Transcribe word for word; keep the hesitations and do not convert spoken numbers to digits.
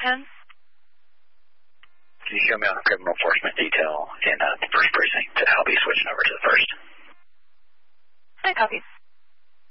ten? Can you show me on a criminal enforcement detail in uh, the first precinct? I'll be switching over to the first. I copy.